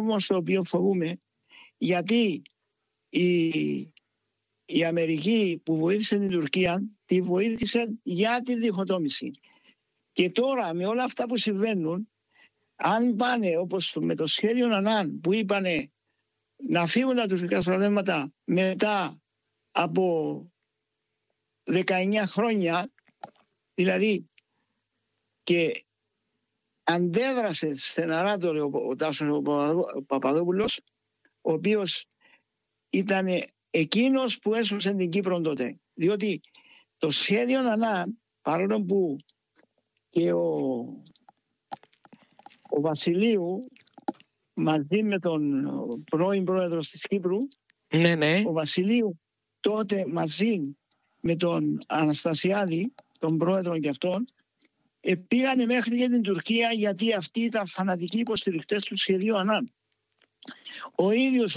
όμως το οποίο φοβούμε, γιατί η Αμερική που βοήθησε την Τουρκία τη βοήθησε για τη διχοτόμηση. Και τώρα με όλα αυτά που συμβαίνουν, αν πάνε όπως με το σχέδιο Ανάν που είπανε να φύγουν τα τουρκικά στρατεύματα μετά από 19 χρόνια, δηλαδή, και αντέδρασε στεναρά ο Τάσος ο Παπαδόπουλος, ο οποίος ήταν εκείνος που έσωσε την Κύπρο τότε. Διότι το σχέδιο Ανάν, παρόλο που και ο Βασιλείου μαζί με τον πρώην πρόεδρος της Κύπρου, ο Βασιλείου τότε μαζί με τον Αναστασιάδη, τον πρόεδρο και αυτόν, πήγανε μέχρι και την Τουρκία, γιατί αυτοί ήταν φανατικοί υποστηρικτές του σχεδίου Ανάν. Ο ίδιος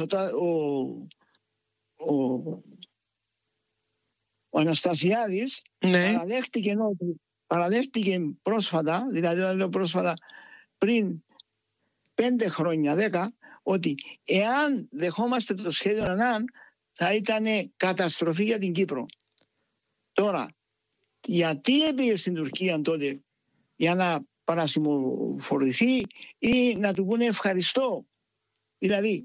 ο Αναστασιάδης παραδέχτηκε πρόσφατα, δηλαδή πρόσφατα πριν 5 χρόνια, 10, ότι εάν δεχόμαστε το σχέδιο Ανάν θα ήταν καταστροφή για την Κύπρο. Τώρα, γιατί έπαιγε στην Τουρκία τότε? Για να παρασημοφορηθεί ή να του πούνε ευχαριστώ. Δηλαδή,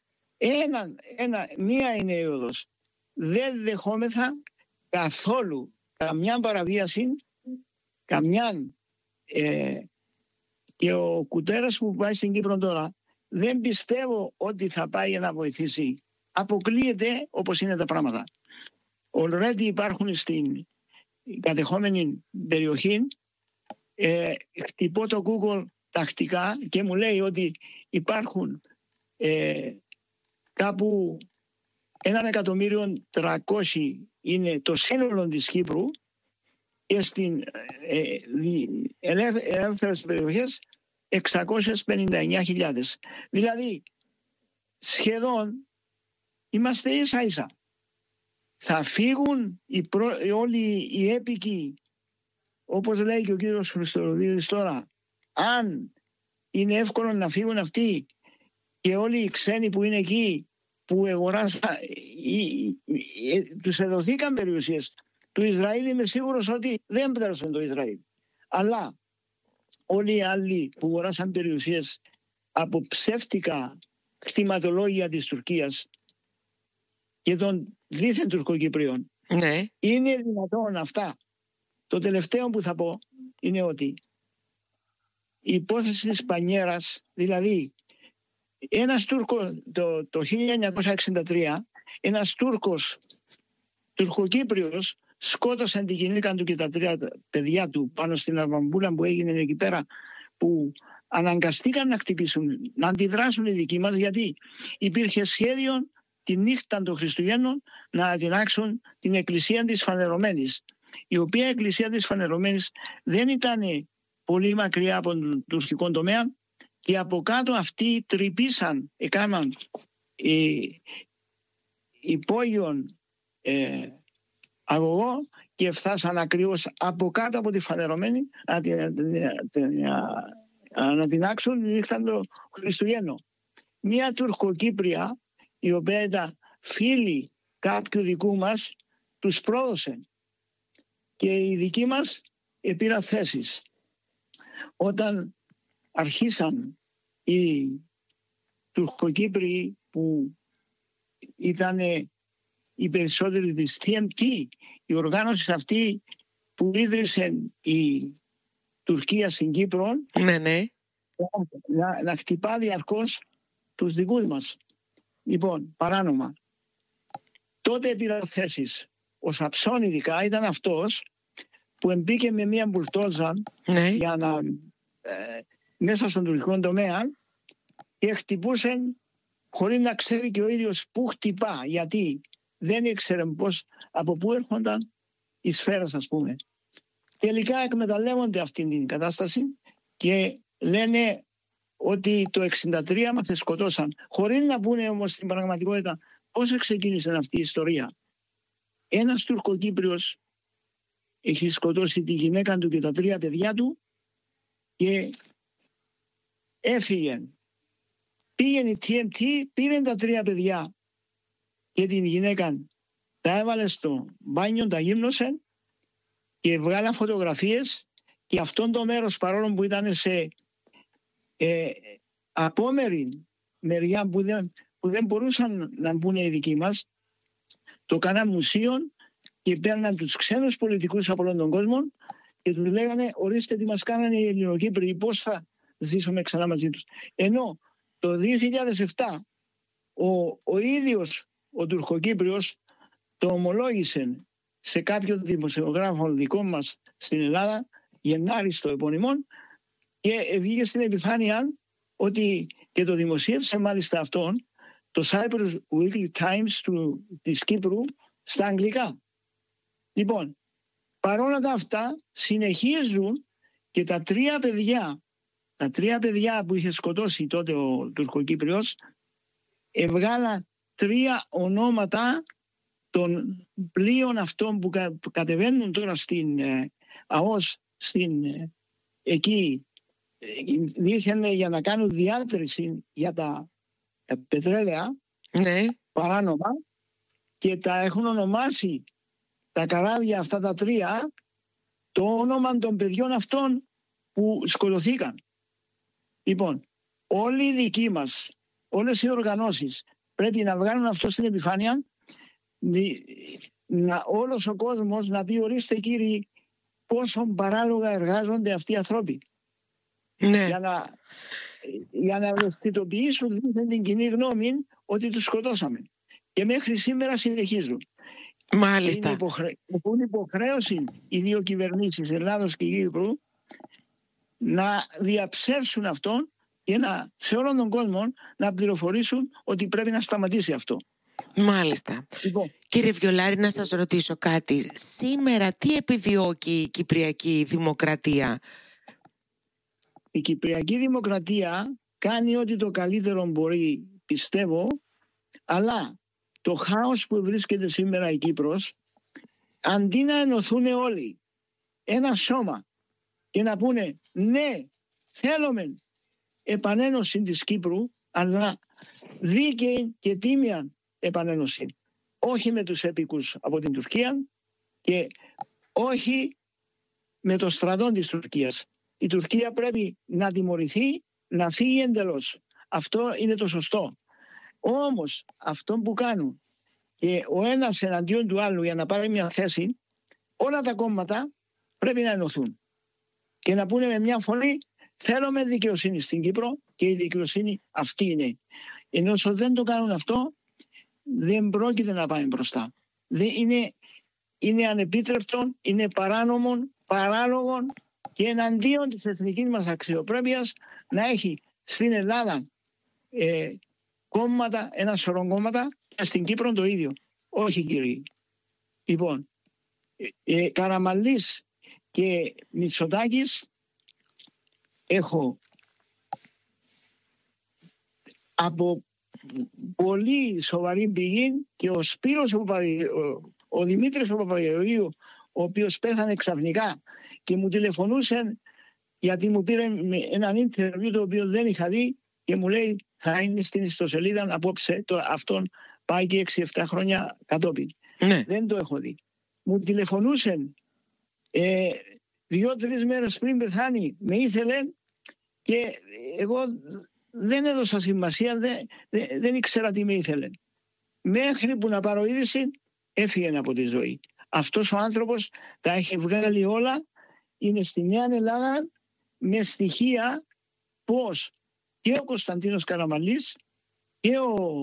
μία είναι η οδός. Δεν δεχόμεθα καθόλου καμιά παραβίαση, και ο Κουτέρας που πάει στην Κύπρο τώρα, δεν πιστεύω ότι θα πάει να βοηθήσει. Αποκλείεται όπως είναι τα πράγματα. Already υπάρχουν στην κατεχόμενη περιοχή. Χτυπώ το Google τακτικά και μου λέει ότι υπάρχουν κάπου 1.300.000 είναι το σύνολο της Κύπρου, και στην ελεύθερες περιοχές 659.000. Δηλαδή σχεδόν είμαστε ίσα ίσα. Θα φύγουν όλοι οι έπικοι, όπως λέει και ο κύριος Χριστοδουλίδης τώρα, αν είναι εύκολο να φύγουν αυτοί, και όλοι οι ξένοι που είναι εκεί, που αγοράσαν, τους εδοθήκαν περιουσίες του Ισραήλ, είμαι σίγουρος ότι δεν πέρασαν το Ισραήλ. Αλλά όλοι οι άλλοι που αγοράσαν περιουσίες από ψεύτικα κτηματολόγια της Τουρκίας και των δίθεν Τουρκοκυπρίων, είναι δυνατόν αυτά? Το τελευταίο που θα πω είναι ότι η υπόθεση της Πανιέρας, δηλαδή ένας Τούρκος το 1963, ένας Τούρκος Τουρκοκύπριος σκότωσε την γυναίκα του και τα 3 παιδιά του πάνω στην αρβαμπούλα που έγινε εκεί πέρα, που αναγκαστήκαν να χτυπήσουν, να αντιδράσουν οι δικοί μας, γιατί υπήρχε σχέδιο τη νύχτα των Χριστουγέννων να αδυνάξουν την εκκλησία της Φανερωμένης, η οποία εκκλησία της Φανερωμένης δεν ήταν πολύ μακριά από τον τουρκικό τομέα, και από κάτω αυτοί τρυπήσαν, έκαναν υπόγειον αγωγό και φτάσαν ακριβώς από κάτω από τη Φανερωμένη να την άξουν τη νύχτα των Χριστουγέννων. Μια Τουρκοκύπρια, η οποία ήταν φίλη κάποιου δικού μας, τους πρόδωσε και οι δικοί μας πήραν θέσεις. Όταν αρχίσαν οι Τουρκοκύπριοι, που ήταν οι περισσότεροι της TMT, η οργάνωση αυτή που ίδρυσε η Τουρκία στην Κύπρο, να χτυπά διαρκώς τους δικούς μας. Λοιπόν, παράνομα. Τότε πήραν θέσεις. Ο Σαψόν ειδικά ήταν αυτός που εμπήκε με μια μπουλτόζα για να μέσα στον τουρκικό τομέα και χτυπούσε χωρίς να ξέρει και ο ίδιος πού χτυπά, γιατί δεν ήξερε από πού έρχονταν οι σφαίρες, ας πούμε. Τελικά εκμεταλλεύονται αυτή την κατάσταση και λένε ότι το 1963 μας σκοτώσαν, χωρίς να πούνε όμως στην πραγματικότητα πώς ξεκίνησε αυτή η ιστορία. Ένας Τουρκοκύπριος έχει σκοτώσει τη γυναίκα του και τα 3 παιδιά του και έφυγε πήγαινε η TMT, πήρε τα 3 παιδιά και την γυναίκα, τα έβαλε στο μπάνιο, τα γύμνωσε και βγάλαν φωτογραφίες, και αυτόν το μέρος, παρόλο που ήταν σε απόμερη μεριά που δεν μπορούσαν να μπουν οι δικοί μας, το κάναν μουσείο και παίρναν τους ξένους πολιτικούς από όλον τον κόσμο και τους λέγανε, ορίστε τι μας κάνανε οι Ελληνοκύπριοι, πώς θα ζήσουμε ξανά μαζί τους. Ενώ το 2007 ο ίδιος ο Τουρκοκύπριος το ομολόγησε σε κάποιο δημοσιογράφο δικό μας στην Ελλάδα, Γενάρη στο επώνυμο, και βγήκε στην επιφάνεια ότι, και το δημοσίευσε μάλιστα αυτόν, το Cyprus Weekly Times της Κύπρου στα αγγλικά. Λοιπόν, παρόλα τα αυτά συνεχίζουν και τα 3 παιδιά που είχε σκοτώσει τότε ο Τουρκοκύπριος, εβγάλα 3 ονόματα των πλοίων αυτών που κατεβαίνουν τώρα στην ΑΟΣ, εκεί δήθεν για να κάνουν διάτρηση για τα πετρέλαια, ναι, παράνομα, και τα έχουν ονομάσει τα καράβια αυτά τα 3 το όνομα των παιδιών αυτών που σκοτωθήκαν. Λοιπόν, όλοι οι δικοί μας, όλες οι οργανώσεις πρέπει να βγάλουν αυτό στην επιφάνεια, όλος ο κόσμος να πει, ορίστε κύριοι, πόσο παράλογα εργάζονται αυτοί οι άνθρωποι. Ναι. Για να ευαισθητοποιήσουν την κοινή γνώμη ότι τους σκοτώσαμε. Και μέχρι σήμερα συνεχίζουν. Μάλιστα. Έχουν υποχρέωση οι 2 κυβερνήσεις, Ελλάδος και Κύπρου, να διαψεύσουν αυτόν και σε όλον τον κόσμο να πληροφορήσουν ότι πρέπει να σταματήσει αυτό. Μάλιστα. Λοιπόν, κύριε Βιολάρη, να σας ρωτήσω κάτι. Σήμερα τι επιδιώκει η Κυπριακή Δημοκρατία? Η Κυπριακή Δημοκρατία κάνει ό,τι το καλύτερο μπορεί, πιστεύω, αλλά το χάος που βρίσκεται σήμερα η Κύπρος, αντί να ενωθούν όλοι ένα σώμα και να πούνε ναι, θέλουμε επανένωση της Κύπρου, αλλά δίκαιη και τίμια επανένωση, όχι με τους έπικους από την Τουρκία και όχι με το στρατό της Τουρκίας. Η Τουρκία πρέπει να τιμωρηθεί, να φύγει εντελώς. Αυτό είναι το σωστό. Όμως αυτό που κάνουν και ο ένας εναντίον του άλλου για να πάρει μια θέση, όλα τα κόμματα πρέπει να ενωθούν και να πούνε με μια φωνή, θέλουμε δικαιοσύνη στην Κύπρο και η δικαιοσύνη αυτή είναι. Ενώ όσο δεν το κάνουν αυτό, δεν πρόκειται να πάμε μπροστά. Είναι ανεπίτρεπτο, είναι παράνομο, παράλογο και εναντίον της εθνικής μας αξιοπρέπειας να έχει στην Ελλάδα κόμματα, ένα σωρό κόμματα, και στην Κύπρο το ίδιο. Όχι κύριοι. Λοιπόν, Καραμανλής και Μητσοτάκης έχω από πολύ σοβαρή πηγή, και ο Σπύρος ο Δημήτρης ο Παπαγεωργίου, ο οποίος πέθανε ξαφνικά και μου τηλεφωνούσε γιατί μου πήρε έναν ίντερβιου το οποίο δεν είχα δει και μου λέει θα είναι στην ιστοσελίδα απόψε, αυτόν πάει και 6-7 χρόνια κατόπιν. Ναι. Δεν το έχω δει. Μου τηλεφωνούσε 2-3 μέρες πριν πεθάνει, με ήθελε και εγώ δεν έδωσα σημασία, δεν ήξερα τι με ήθελε. Μέχρι που να πάρω είδηση έφυγε από τη ζωή. Αυτός ο άνθρωπος τα έχει βγάλει όλα, είναι στη Νέα Ελλάδα με στοιχεία πως και ο Κωνσταντίνος Καραμανλής και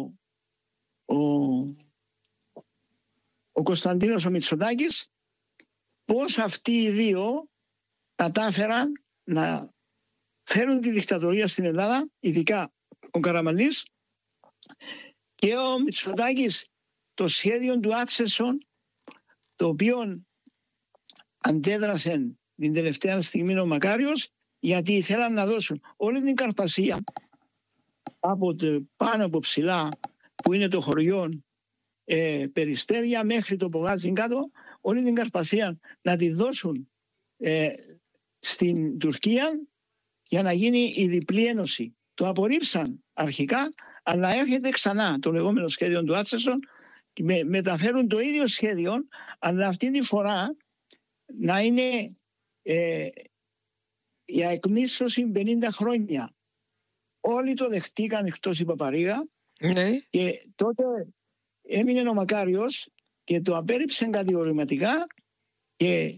ο Κωνσταντίνος ο Μητσοτάκης, πως αυτοί οι δύο κατάφεραν να φέρουν τη δικτατορία στην Ελλάδα, ειδικά ο Καραμανλής, και ο Μητσοτάκης το σχέδιο του Άξεσον, το οποίο αντέδρασε την τελευταία στιγμή ο Μακάριος, γιατί ήθελαν να δώσουν όλη την Καρπασία από πάνω από ψηλά που είναι το χωριό Περιστέρια μέχρι το Πογάζιν κάτω, όλη την Καρπασία να τη δώσουν στην Τουρκία για να γίνει η διπλή ένωση. το απορρίψαν αρχικά, αλλά έρχεται ξανά το λεγόμενο σχέδιο του Άτσεσον, μεταφέρουν το ίδιο σχέδιο, αλλά αυτή τη φορά να είναι για εκμίσθωση 50 χρόνια. Όλοι το δεχτήκαν εκτός η Παπαρίγα, ναι. Και τότε έμεινε ο Μακάριος και το απέρριψαν κατηγορηματικά και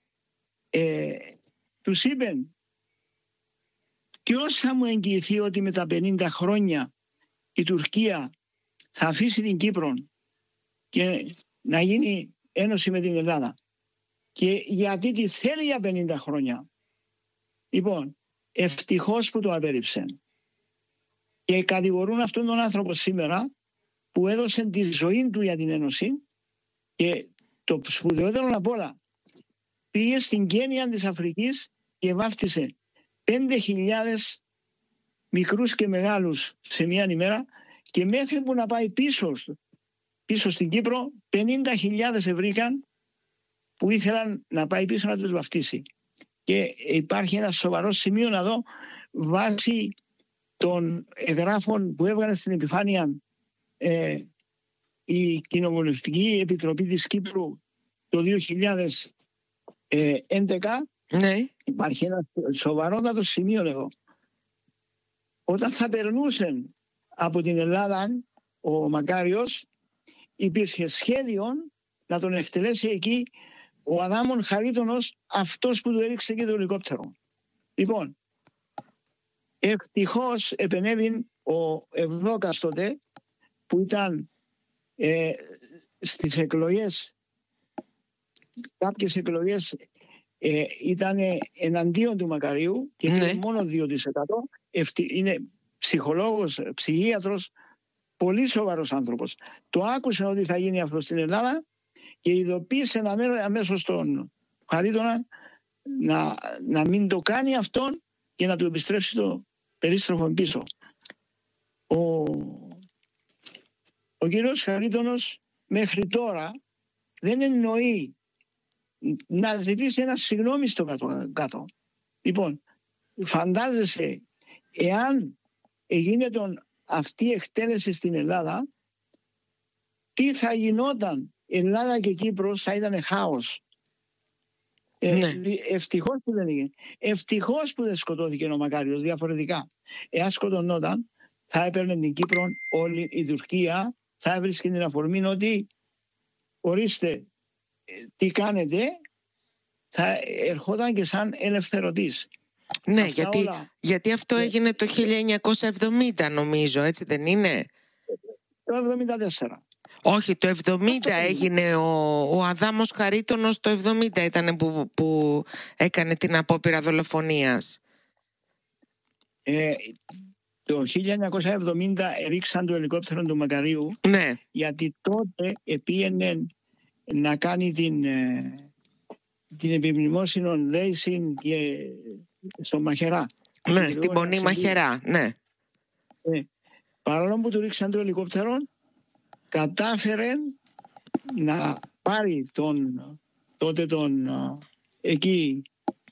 τους είπαν, ποιος θα μου εγγυηθεί ότι με τα 50 χρόνια η Τουρκία θα αφήσει την Κύπρο και να γίνει ένωση με την Ελλάδα, και γιατί τη θέλει για 50 χρόνια. Λοιπόν, ευτυχώς που το απέρριψαν. Και κατηγορούν αυτόν τον άνθρωπο σήμερα που έδωσε τη ζωή του για την Ένωση, και το σπουδαιότερο απ' όλα, πήγε στην Κένια της Αφρικής και βάφτισε 5.000 μικρούς και μεγάλους σε μια ημέρα, και μέχρι που να πάει πίσω στην Κύπρο 50.000 βρήκαν που ήθελαν να πάει πίσω να τους βαφτίσει. Και υπάρχει ένα σοβαρό σημείο να δω, βάσει των εγγράφων που έβγαλε στην επιφάνεια η Κοινοβουλευτική Επιτροπή της Κύπρου το 2011, ναι. Υπάρχει ένα σοβαρότατο σημείο εδώ. Όταν θα περνούσαν από την Ελλάδα ο Μακάριος, υπήρχε σχέδιο να τον εκτελέσει εκεί ο Αδάμων Χαρίτωνος, αυτός που του έριξε και το ελικόπτερο. Λοιπόν, ευτυχώς επενέβη ο Ευδόκας τότε, που ήταν στις εκλογές, κάποιες εκλογές ήταν εναντίον του Μακαρίου και ναι. μόνο 2%. Είναι ψυχολόγος, ψυχίατρος, πολύ σοβαρός άνθρωπος. Το άκουσε ότι θα γίνει αυτό στην Ελλάδα και ειδοποίησε αμέσως τον Χαρίτωνα να μην το κάνει αυτόν και να του επιστρέψει το περίστροφο πίσω. Ο κύριος Χαρίτωνος μέχρι τώρα δεν εννοεί να ζητήσει ένα συγγνώμη στο κάτω. Λοιπόν, φαντάζεσαι, εάν γίνεται αυτή η εκτέλεση στην Ελλάδα, τι θα γινόταν? Ελλάδα και Κύπρος θα ήταν χάος. Ευτυχώς που δεν έγινε. Ευτυχώς που δεν σκοτώθηκε ο Μακάριος. Διαφορετικά, εάν σκοτωνόταν, θα έπαιρνε την Κύπρο όλη η Τουρκία, θα έβρισκε την αφορμή ότι ορίστε τι κάνετε, θα ερχόταν και σαν ελευθερωτής. Ναι, γιατί αυτό έγινε το 1970 νομίζω, έτσι δεν είναι? Το 1974. Όχι, το 1970 έγινε ο Αδάμος Χαρίτωνος, το 1970 ήταν που έκανε την απόπειρα δολοφονίας. Το 1970 ρίξαν το ελικόπτερο του Μακαρίου, ναι. Γιατί τότε πήγαινε να κάνει την επιμνημόσυνο δέηση και στο Μαχερά. Ναι, στην Πονή Μαχερά, ναι. Παρόλο που του ρίξαν το ελικόπτερο, κατάφερε να πάρει τότε εκεί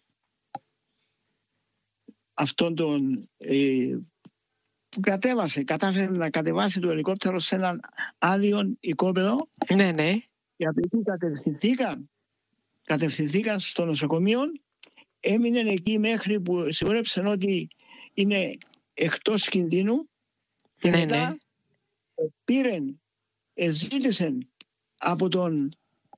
αυτόν τον που κατάφερε να κατεβάσει το ελικόπτερο σε έναν άδειο οικόπεδο. Ναι, ναι. Και από εκεί κατευθυνθήκαν στο νοσοκομείο, έμεινε εκεί μέχρι που σιγουρέψαν ότι είναι εκτός κινδύνου, και ναι, μετά ζήτησαν από τον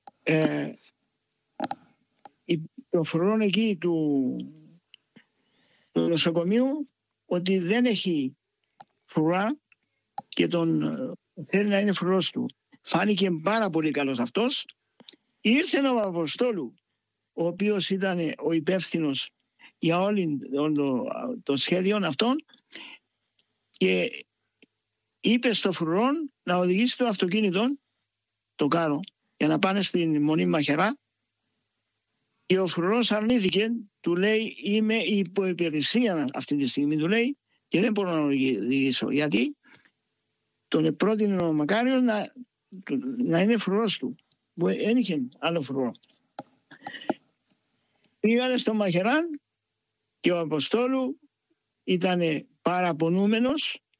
φρουρόν εκεί του νοσοκομείου ότι δεν έχει φρουρά και θέλει να είναι φρουρός του. Φάνηκε πάρα πολύ καλός αυτός. Ήρθε ο Παπαποστόλου, ο οποίος ήταν ο υπεύθυνος για όλο το σχέδιο αυτόν, και είπε στο φρουρόν να οδηγήσει το αυτοκίνητο, το κάρο, για να πάνε στην Μονή Μαχερά, και ο φρουρός αρνήθηκε, του λέει είμαι υποϋπηρεσία αυτή τη στιγμή, του λέει, και δεν μπορώ να οδηγήσω. Γιατί τον πρότεινε ο Μακάριος να είναι φρουρός του, που δεν είχε άλλο φρουρό. Πήγανε στο Μαχεράν και ο Αποστόλου ήταν παραπονούμενος